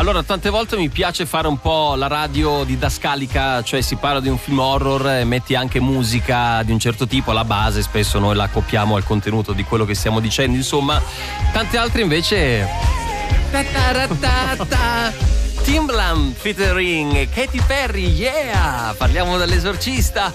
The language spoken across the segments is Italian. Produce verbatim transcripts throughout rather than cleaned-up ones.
Allora, tante volte mi piace fare un po' la radio didascalica, cioè si parla di un film horror e metti anche musica di un certo tipo alla base, spesso noi la accoppiamo al contenuto di quello che stiamo dicendo, insomma. Tante altre invece Timbaland featuring Katy Perry, yeah! Parliamo dell'esorcista.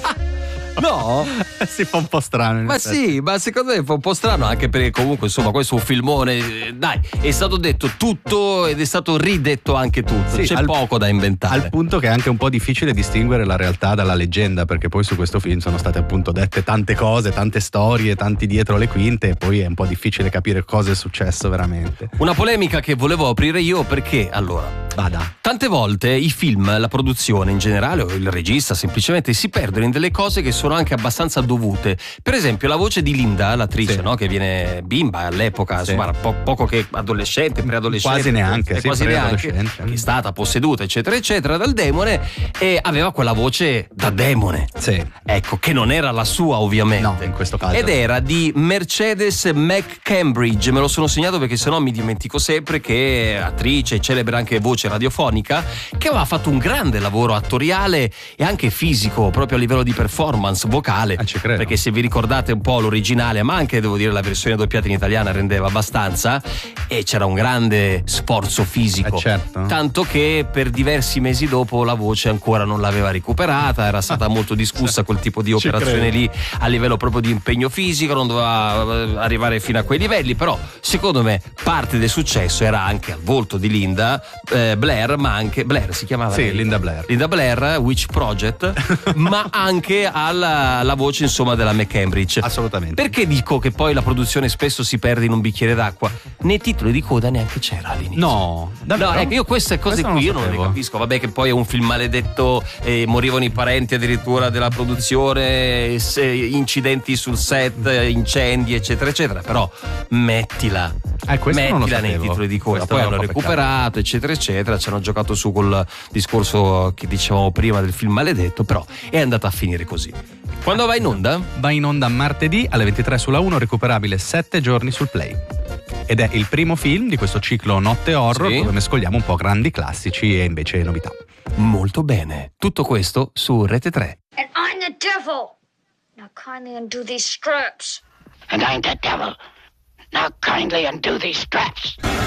No? Si fa un po' strano. Ma effetti. sì, ma secondo me fa un po' strano, anche perché comunque insomma questo è un filmone, dai, è stato detto tutto ed è stato ridetto anche tutto, Sì, c'è al, poco da inventare. Al punto che è anche un po' difficile distinguere la realtà dalla leggenda, perché poi su questo film sono state appunto dette tante cose, tante storie, tanti dietro le quinte, e poi è un po' difficile capire cosa è successo veramente. Una polemica che volevo aprire io, perché allora Vada. tante volte i film, la produzione in generale o il regista semplicemente si perdono in delle cose che sono anche abbastanza dovute. Per esempio la voce di Linda, l'attrice, Sì. no? Che viene bimba all'epoca, Sì. insomma po- poco che adolescente, preadolescente, Quasi neanche, eh, sì, quasi neanche, preadolescente. che è stata posseduta eccetera eccetera dal demone, e aveva quella voce da demone. Sì. Ecco, che non era la sua ovviamente. No, in questo caso. Ed era di Mercedes McCambridge, me lo sono segnato perché sennò mi dimentico sempre, che è attrice, celebre anche voce radiofonica, che aveva fatto un grande lavoro attoriale e anche fisico, proprio a livello di performance vocale. Ah, ci credo. Perché se vi ricordate un po' l'originale, ma anche devo dire la versione doppiata in italiana rendeva abbastanza, e c'era un grande sforzo fisico. Eh, certo. Tanto che per diversi mesi dopo la voce ancora non l'aveva recuperata, era stata molto discussa quel tipo di Ci operazione credo. lì a livello proprio di impegno fisico, non doveva eh, arrivare fino a quei livelli, però secondo me parte del successo era anche al volto di Linda eh, Blair, ma anche Blair si chiamava Sì, lei? Linda Blair. Linda Blair, Witch Project, ma anche alla alla voce insomma della McCambridge. Assolutamente. Perché dico che poi la produzione spesso si perde in un bicchiere d'acqua? Nei titoli di coda neanche c'era all'inizio. No, davvero? No, ecco, io queste cose Questo qui io non non le sapevo. capisco. Vabbè, che poi è un film maledetto, eh, morivano i parenti addirittura della produzione, se- incidenti sul set, eh, incendi, eccetera, eccetera. Però mettila, Eh, questo non lo mettila nei sapevo. titoli di coda. Questo Poi è un hanno po' peccato. recuperato, eccetera, eccetera. Ci hanno giocato su col discorso che dicevamo prima del film maledetto, però è andata a finire così. Quando va in onda? Va in onda martedì alle ventitré sulla uno, recuperabile sette giorni sul Play. Ed è il primo film di questo ciclo Notte Horror, Sì. dove mescoliamo un po' grandi classici e invece novità. Molto bene. Tutto questo su Rete tre. And I'm the devil. Now kindly undo these straps. And I'm the devil. Now kindly undo these straps.